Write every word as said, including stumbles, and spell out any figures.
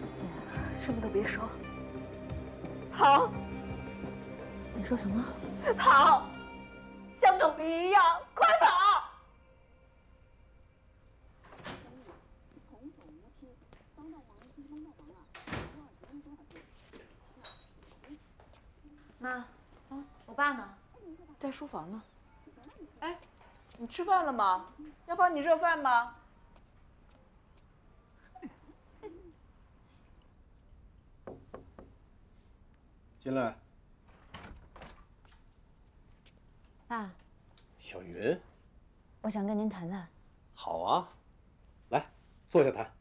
姐， 什么都别说。 跑， 你说什么？ 跑，像走驴一样，快跑！ 妈，啊，我爸呢？ 在书房呢。哎，你吃饭了吗？要帮你热饭吗？ 进来。 爸， 小云， 我想跟您谈谈。 好啊，来坐下谈。